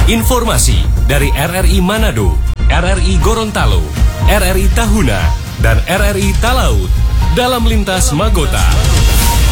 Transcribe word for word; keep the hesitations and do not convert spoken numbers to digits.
Informasi dari R R I Manado, R R I Gorontalo, R R I Tahuna, dan R R I Talaut dalam Lintas Magota.